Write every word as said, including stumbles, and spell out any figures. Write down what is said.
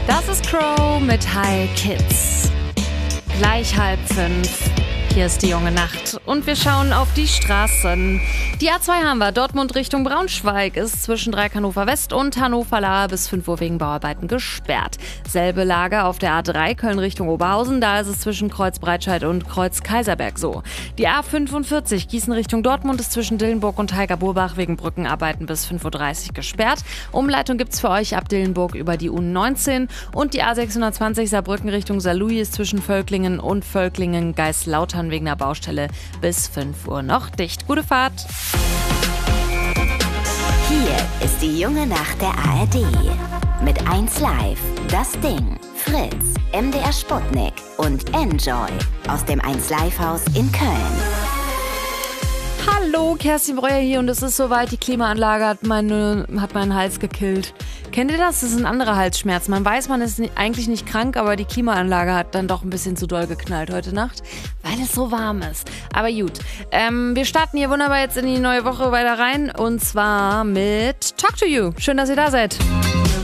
Das ist Crow mit Hi Kids. Gleich halb fünf. Hier ist die junge Nacht und wir schauen auf die Straßen. Die A zwei haben wir. Dortmund Richtung Braunschweig ist zwischen Dreieck Hannover West und Hannover-Lahr bis fünf Uhr wegen Bauarbeiten gesperrt. Selbe Lage auf der A drei Köln Richtung Oberhausen. Da ist es zwischen Kreuz Breitscheid und Kreuz Kaiserberg so. Die A fünfundvierzig Gießen Richtung Dortmund ist zwischen Dillenburg und Heiger-Burbach wegen Brückenarbeiten bis fünf Uhr dreißig gesperrt. Umleitung gibt's für euch ab Dillenburg über die U neunzehn. Und die A sechshundertzwanzig Saarbrücken Richtung Saarlouis ist zwischen Völklingen und Völklingen-Geislautern wegen der Baustelle bis fünf Uhr noch dicht. Gute Fahrt! Hier ist die junge Nacht der A R D. Mit eins Live, das Ding, Fritz, M D R Sputnik und Enjoy aus dem eins Live Haus in Köln. Hallo, Kerstin Breuer hier und es ist soweit, die Klimaanlage hat, meine, hat meinen Hals gekillt. Kennt ihr das? Das ist ein anderer Halsschmerz. Man weiß, man ist eigentlich nicht krank, aber die Klimaanlage hat dann doch ein bisschen zu doll geknallt heute Nacht, weil es so warm ist. Aber gut, ähm, wir starten hier wunderbar jetzt in die neue Woche weiter rein und zwar mit Talk to You. Schön, dass ihr da seid.